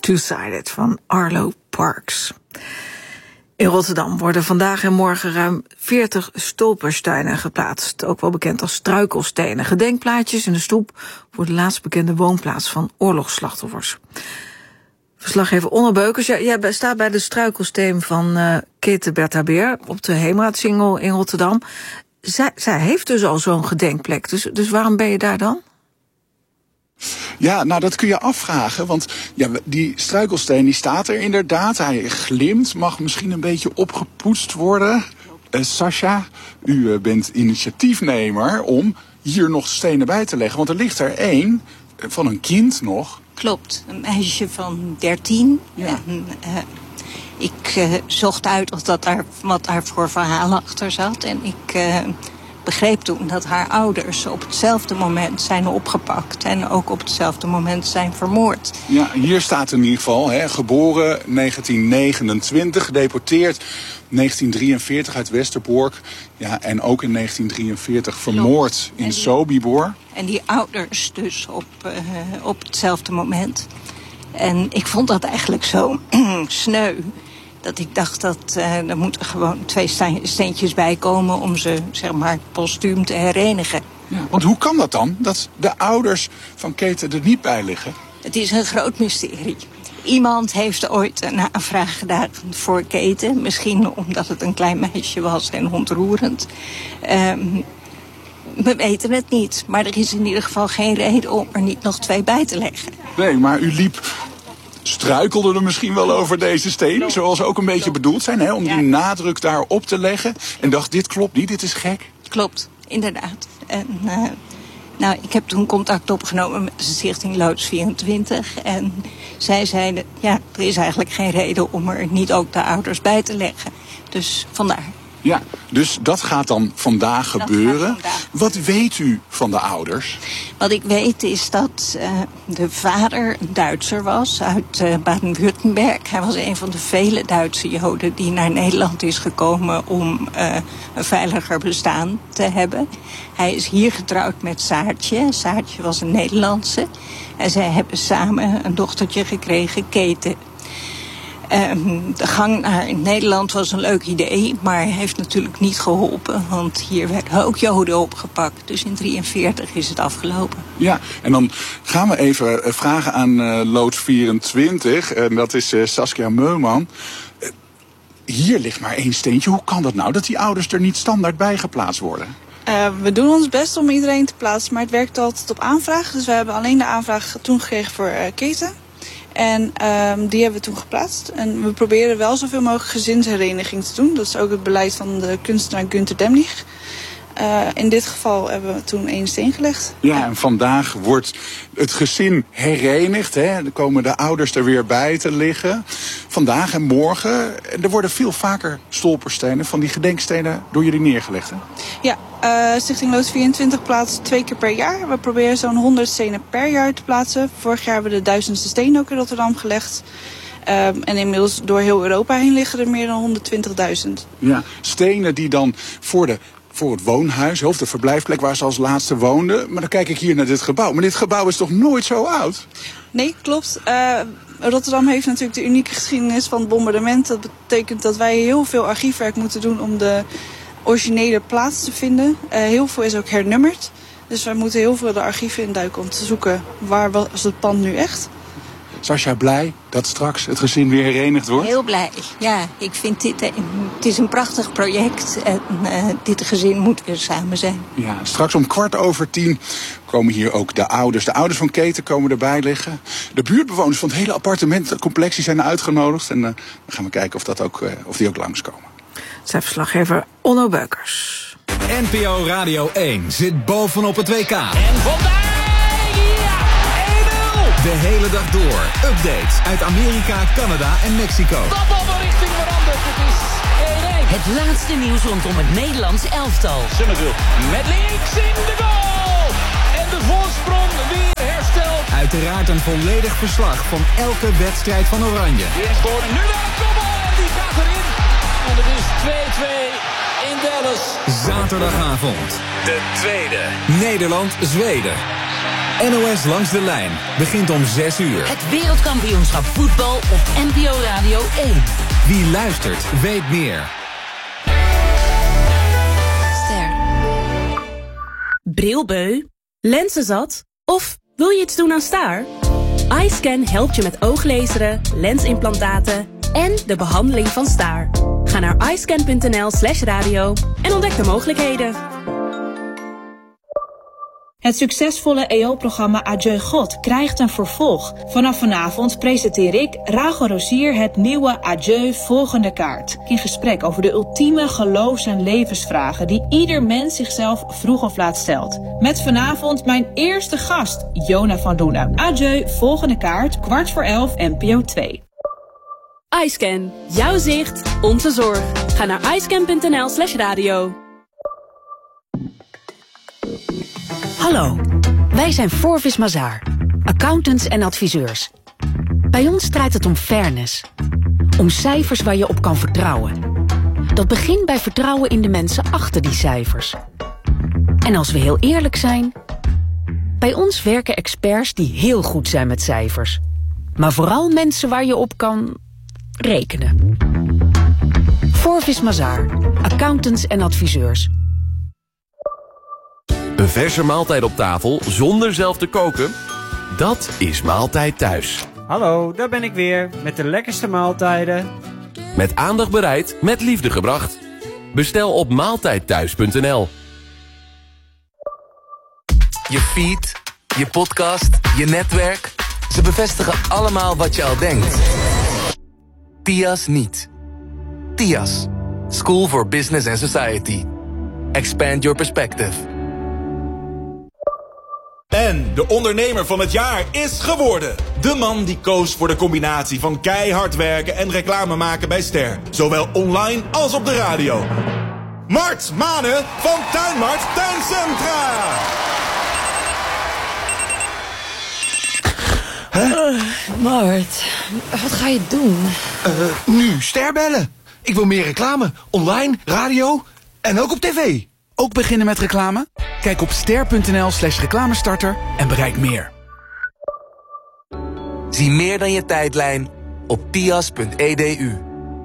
Two-Sided van Arlo Parks. In Rotterdam worden vandaag en morgen ruim 40 stolpersteinen geplaatst. Ook wel bekend als struikelstenen. Gedenkplaatjes in de stoep voor de laatst bekende woonplaats van oorlogsslachtoffers. Verslaggever Onno Beukers, jij staat bij de struikelsteen van Käthe Bertha Beer op de Heemraadsingel in Rotterdam. Zij heeft dus al zo'n gedenkplek, dus waarom ben je daar dan? Ja, nou dat kun je afvragen, want ja, die struikelsteen die staat er inderdaad. Hij glimt, mag misschien een beetje opgepoetst worden. Sascha, u bent initiatiefnemer om hier nog stenen bij te leggen. Want er ligt er één van een kind nog. Klopt, een meisje van 13. Ja. En, ik zocht uit wat daar voor verhaal achter zat. En ik begreep toen dat haar ouders op hetzelfde moment zijn opgepakt. En ook op hetzelfde moment zijn vermoord. Ja, hier staat in ieder geval, geboren 1929, gedeporteerd 1943 uit Westerbork. Ja, en ook in 1943 vermoord in Sobibor. En die ouders dus op hetzelfde moment. En ik vond dat eigenlijk zo sneu. Dat ik dacht dat er moeten gewoon 2 steentjes bij komen om ze, zeg maar, postuum te herenigen. Ja, want hoe kan dat dan, dat de ouders van Käthe er niet bij liggen? Het is een groot mysterie. Iemand heeft ooit een aanvraag gedaan voor Käthe. Misschien omdat het een klein meisje was en ontroerend. We weten het niet. Maar er is in ieder geval geen reden om er niet nog 2 bij te leggen. Nee, maar u struikelde er misschien wel over deze stenen, zoals ook een beetje bedoeld zijn, om die nadruk daarop te leggen. En dacht, dit klopt niet, dit is gek. Klopt, inderdaad. En, ik heb toen contact opgenomen met de stichting Loods 24. En zij zeiden, er is eigenlijk geen reden om er niet ook de ouders bij te leggen. Dus vandaar. Ja, dus dat gaat dan vandaag gebeuren. Wat weet u van de ouders? Wat ik weet is dat de vader een Duitser was uit Baden-Württemberg. Hij was een van de vele Duitse Joden die naar Nederland is gekomen om een veiliger bestaan te hebben. Hij is hier getrouwd met Saartje. Saartje was een Nederlandse. En zij hebben samen een dochtertje gekregen, Käthe. De gang naar Nederland was een leuk idee, maar heeft natuurlijk niet geholpen. Want hier werden ook Joden opgepakt. Dus in 1943 is het afgelopen. Ja, en dan gaan we even vragen aan Loods 24. En dat is Saskia Meulman. Hier ligt maar 1 steentje. Hoe kan dat nou dat die ouders er niet standaard bij geplaatst worden? We doen ons best om iedereen te plaatsen, maar het werkt altijd op aanvraag. Dus we hebben alleen de aanvraag toen gekregen voor Käthe. En die hebben we toen geplaatst. En we proberen wel zoveel mogelijk gezinshereniging te doen. Dat is ook het beleid van de kunstenaar Günther Demnig. In dit geval hebben we toen 1 steen gelegd. Ja, en vandaag wordt het gezin herenigd. Dan komen de ouders er weer bij te liggen. Vandaag en morgen. Er worden veel vaker stolperstenen van die gedenkstenen door jullie neergelegd. Hè? Ja, Stichting Loods 24 plaatst 2 keer per jaar. We proberen zo'n 100 stenen per jaar te plaatsen. Vorig jaar hebben we de 1000ste steen ook in Rotterdam gelegd. En inmiddels door heel Europa heen liggen er meer dan 120.000. Ja, stenen die dan voor het woonhuis, of de verblijfplek waar ze als laatste woonden. Maar dan kijk ik hier naar dit gebouw. Maar dit gebouw is toch nooit zo oud? Nee, klopt. Rotterdam heeft natuurlijk de unieke geschiedenis van het bombardement. Dat betekent dat wij heel veel archiefwerk moeten doen om de originele plaats te vinden. Heel veel is ook hernummerd. Dus wij moeten heel veel de archieven induiken om te zoeken waar was het pand nu echt. Sascha, blij dat straks het gezin weer herenigd wordt? Heel blij. Ja, ik vind het is een prachtig project. En dit gezin moet weer samen zijn. Ja, straks om 10:15 komen hier ook de ouders. De ouders van Käthe komen erbij liggen. De buurtbewoners van het hele appartementcomplex zijn uitgenodigd. En dan gaan we kijken of die ook langskomen. Zijn verslaggever Onno Beukers. NPO Radio 1 zit bovenop het WK. En vandaag! De hele dag door. Updates uit Amerika, Canada en Mexico. Dat bal van richting veranderd. Het is 1-1. Het laatste nieuws rondom het Nederlands elftal. Summerville met links in de goal. En de voorsprong weer hersteld. Uiteraard een volledig verslag van elke wedstrijd van Oranje. Weer scoren. Nu wel een kopbal. Die gaat erin. En het is 2-2 in Dallas. Zaterdagavond. De tweede. Nederland-Zweden. NOS Langs de Lijn begint om 6 uur. Het wereldkampioenschap voetbal op NPO Radio 1. Wie luistert, weet meer. Ster. Brilbeu? Lenzenzat? Of wil je iets doen aan staar? iScan helpt je met ooglezeren, lensimplantaten en de behandeling van staar. Ga naar iscan.nl/radio en ontdek de mogelijkheden. Het succesvolle EO-programma Adieu God krijgt een vervolg. Vanaf vanavond presenteer ik, Rachel Rosier, het nieuwe Adieu Volgende Kaart. In gesprek over de ultieme geloofs- en levensvragen die ieder mens zichzelf vroeg of laat stelt. Met vanavond mijn eerste gast, Jona van Doenen. Adieu Volgende Kaart, 11:15 NPO 2. iScan. Jouw zicht, onze zorg. Ga naar iscan.nl/radio. Hallo, wij zijn Forvis Mazars, accountants en adviseurs. Bij ons draait het om fairness. Om cijfers waar je op kan vertrouwen. Dat begint bij vertrouwen in de mensen achter die cijfers. En als we heel eerlijk zijn, bij ons werken experts die heel goed zijn met cijfers. Maar vooral mensen waar je op kan rekenen. Forvis Mazars, accountants en adviseurs. Een verse maaltijd op tafel zonder zelf te koken? Dat is Maaltijd Thuis. Hallo, daar ben ik weer met de lekkerste maaltijden. Met aandacht bereid, met liefde gebracht. Bestel op maaltijdthuis.nl. Je feed, je podcast, je netwerk. Ze bevestigen allemaal wat je al denkt. TIAS niet. TIAS. School for Business and Society. Expand your perspective. En de ondernemer van het jaar is geworden. De man die koos voor de combinatie van keihard werken en reclame maken bij Ster. Zowel online als op de radio. Mart Manen van Tuinmart Tuincentra. Mart, wat ga je doen? Nu Ster bellen. Ik wil meer reclame. Online, radio en ook op tv. Ook beginnen met reclame? Kijk op ster.nl/reclamestarter en bereik meer. Zie meer dan je tijdlijn op tias.edu.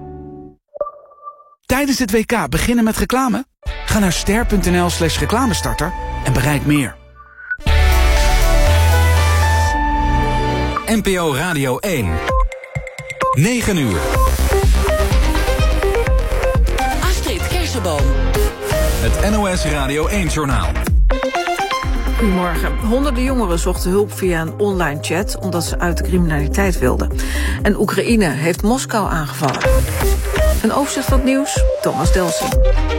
Tijdens het WK beginnen met reclame? Ga naar ster.nl/reclamestarter en bereik meer. NPO Radio 1. 9 uur. Astrid Kersenboom. Het NOS Radio 1-journaal. Goedemorgen. Honderden jongeren zochten hulp via een online chat omdat ze uit de criminaliteit wilden. En Oekraïne heeft Moskou aangevallen. Een overzicht van het nieuws, Thomas Delsing.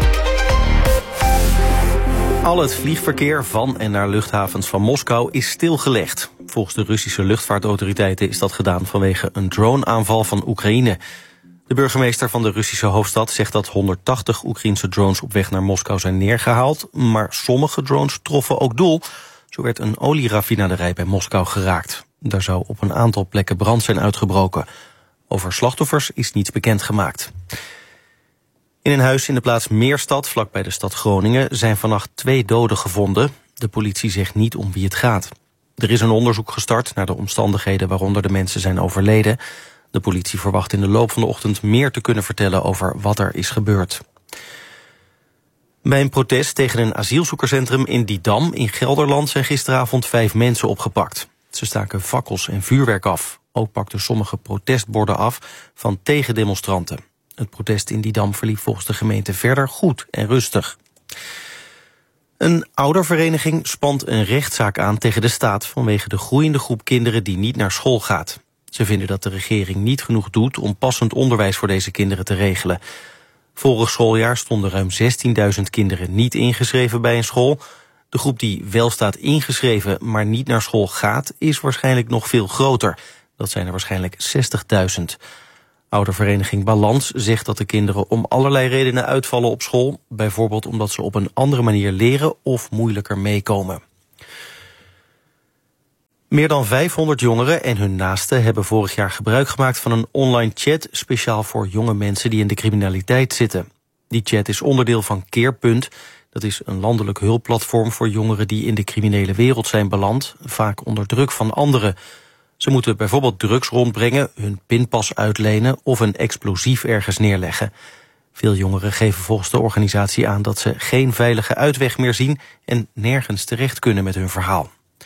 Al het vliegverkeer van en naar luchthavens van Moskou is stilgelegd. Volgens de Russische luchtvaartautoriteiten is dat gedaan vanwege een droneaanval van Oekraïne. De burgemeester van de Russische hoofdstad zegt dat 180 Oekraïense drones op weg naar Moskou zijn neergehaald. Maar sommige drones troffen ook doel. Zo werd een olieraffinaderij bij Moskou geraakt. Daar zou op een aantal plekken brand zijn uitgebroken. Over slachtoffers is niets bekendgemaakt. In een huis in de plaats Meerstad, vlakbij de stad Groningen, zijn vannacht 2 doden gevonden. De politie zegt niet om wie het gaat. Er is een onderzoek gestart naar de omstandigheden waaronder de mensen zijn overleden. De politie verwacht in de loop van de ochtend meer te kunnen vertellen over wat er is gebeurd. Bij een protest tegen een asielzoekerscentrum in Didam in Gelderland zijn gisteravond 5 mensen opgepakt. Ze staken fakkels en vuurwerk af. Ook pakten sommige protestborden af van tegendemonstranten. Het protest in Didam verliep volgens de gemeente verder goed en rustig. Een oudervereniging spant een rechtszaak aan tegen de staat vanwege de groeiende groep kinderen die niet naar school gaat. Ze vinden dat de regering niet genoeg doet om passend onderwijs voor deze kinderen te regelen. Vorig schooljaar stonden ruim 16.000 kinderen niet ingeschreven bij een school. De groep die wel staat ingeschreven, maar niet naar school gaat, is waarschijnlijk nog veel groter. Dat zijn er waarschijnlijk 60.000. Oudervereniging Balans zegt dat de kinderen om allerlei redenen uitvallen op school. Bijvoorbeeld omdat ze op een andere manier leren of moeilijker meekomen. Meer dan 500 jongeren en hun naasten hebben vorig jaar gebruik gemaakt van een online chat speciaal voor jonge mensen die in de criminaliteit zitten. Die chat is onderdeel van Keerpunt. Dat is een landelijk hulpplatform voor jongeren die in de criminele wereld zijn beland, vaak onder druk van anderen. Ze moeten bijvoorbeeld drugs rondbrengen, hun pinpas uitlenen of een explosief ergens neerleggen. Veel jongeren geven volgens de organisatie aan dat ze geen veilige uitweg meer zien en nergens terecht kunnen met hun verhaal.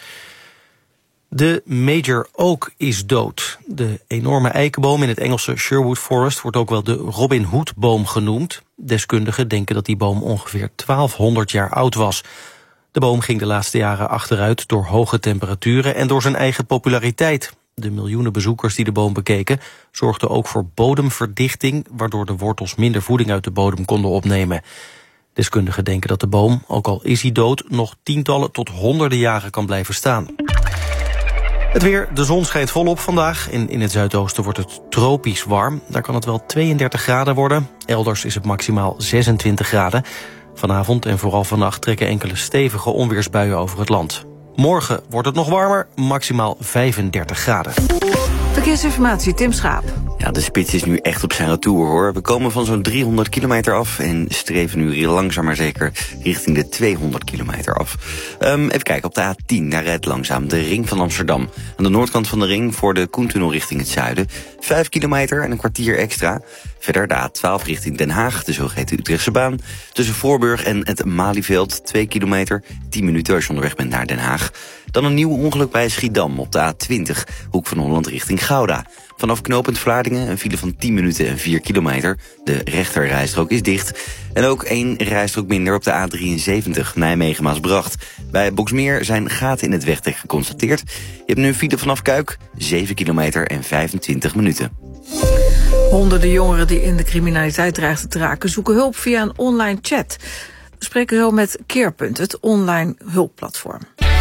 De Major Oak is dood. De enorme eikenboom in het Engelse Sherwood Forest wordt ook wel de Robin Hood-boom genoemd. Deskundigen denken dat die boom ongeveer 1200 jaar oud was. De boom ging de laatste jaren achteruit door hoge temperaturen en door zijn eigen populariteit. De miljoenen bezoekers die de boom bekeken zorgden ook voor bodemverdichting, waardoor de wortels minder voeding uit de bodem konden opnemen. Deskundigen denken dat de boom, ook al is hij dood, nog tientallen tot honderden jaren kan blijven staan. Het weer, de zon schijnt volop vandaag en in het zuidoosten wordt het tropisch warm. Daar kan het wel 32 graden worden. Elders is het maximaal 26 graden. Vanavond en vooral vannacht trekken enkele stevige onweersbuien over het land. Morgen wordt het nog warmer, maximaal 35 graden. Verkeersinformatie, Tim Schaap. Ja, de spits is nu echt op zijn retour, hoor. We komen van zo'n 300 kilometer af en streven nu langzaam maar zeker richting de 200 kilometer af. Even kijken, op de A10, daar rijdt langzaam de ring van Amsterdam. Aan de noordkant van de ring voor de Koentunnel richting het zuiden. 5 kilometer en een kwartier extra. Verder de A12 richting Den Haag, de zogeheten Utrechtse baan. Tussen Voorburg en het Malieveld, 2 kilometer, 10 minuten als je onderweg bent naar Den Haag. Dan een nieuw ongeluk bij Schiedam op de A20, hoek van Holland richting Gouda. Vanaf knooppunt Vlaardingen een file van 10 minuten en 4 kilometer. De rechterrijstrook is dicht. En ook 1 rijstrook minder op de A73, Nijmegen-Maasbracht. Bij Boxmeer zijn gaten in het wegdek geconstateerd. Je hebt nu een file vanaf Kuik, 7 kilometer en 25 minuten. Honderden jongeren die in de criminaliteit dreigen te raken zoeken hulp via een online chat. We spreken zo met Keerpunt, het online hulpplatform.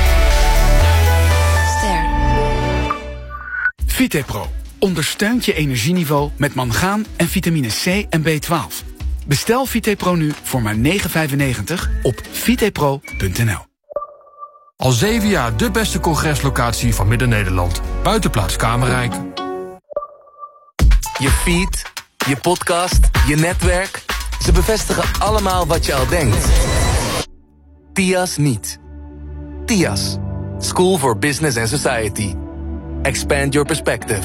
Vitepro ondersteunt je energieniveau met mangaan en vitamine C en B12. Bestel Vitepro nu voor maar €9,95 op vitepro.nl. Al 7 jaar de beste congreslocatie van Midden-Nederland. Buitenplaats Kamerrijk. Je feed, je podcast, je netwerk. Ze bevestigen allemaal wat je al denkt. TIAS niet. TIAS. School for Business and Society. Expand your perspective.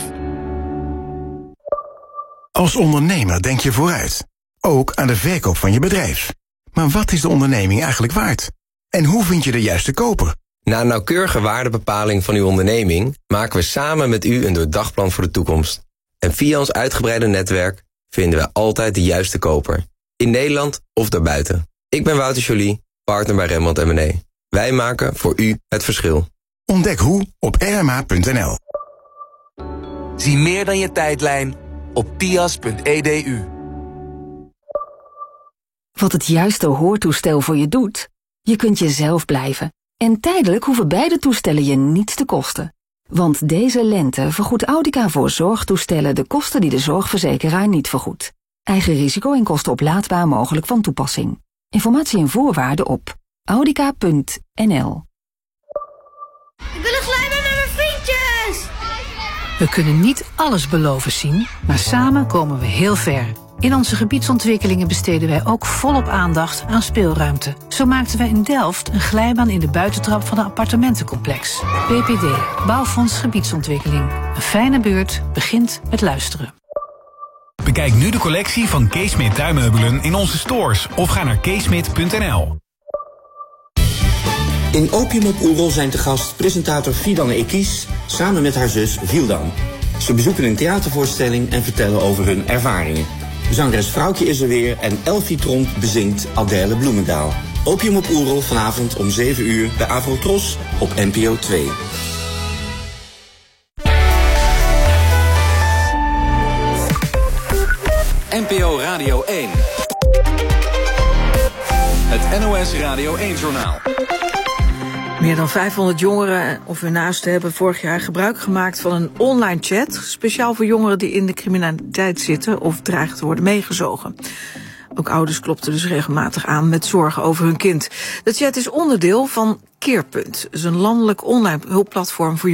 Als ondernemer denk je vooruit. Ook aan de verkoop van je bedrijf. Maar wat is de onderneming eigenlijk waard? En hoe vind je de juiste koper? Na een nauwkeurige waardebepaling van uw onderneming maken we samen met u een doordagplan voor de toekomst. En via ons uitgebreide netwerk vinden we altijd de juiste koper. In Nederland of daarbuiten. Ik ben Wouter Joly, partner bij Rembrandt M&A. Wij maken voor u het verschil. Ontdek hoe op rma.nl. Zie meer dan je tijdlijn op tias.edu. Wat het juiste hoortoestel voor je doet? Je kunt jezelf blijven. En tijdelijk hoeven beide toestellen je niets te kosten. Want deze lente vergoedt Audica voor zorgtoestellen de kosten die de zorgverzekeraar niet vergoedt. Eigen risico en kosten oplaadbaar mogelijk van toepassing. Informatie en voorwaarden op audica.nl. Ik wil een glijbaan met mijn vriendjes! We kunnen niet alles beloven zien, maar samen komen we heel ver. In onze gebiedsontwikkelingen besteden wij ook volop aandacht aan speelruimte. Zo maakten wij in Delft een glijbaan in de buitentrap van een appartementencomplex. BPD, Bouwfonds Gebiedsontwikkeling. Een fijne buurt begint met luisteren. Bekijk nu de collectie van Keesmit tuinmeubelen in onze stores of ga naar keesmit.nl. In Opium op Oerol zijn te gast presentator Fidan Ekis samen met haar zus Vildan. Ze bezoeken een theatervoorstelling en vertellen over hun ervaringen. Zangeres Vrouwtje is er weer en Elfie Tromp bezingt Adèle Bloemendaal. Opium op Oerol vanavond om 7 uur bij Avrotros op NPO 2. NPO Radio 1. Het NOS Radio 1-journaal. Meer dan 500 jongeren of hun naasten hebben vorig jaar gebruik gemaakt van een online chat, speciaal voor jongeren die in de criminaliteit zitten of dreigen te worden meegezogen. Ook ouders klopten dus regelmatig aan met zorgen over hun kind. De chat is onderdeel van Keerpunt, dus een landelijk online hulpplatform voor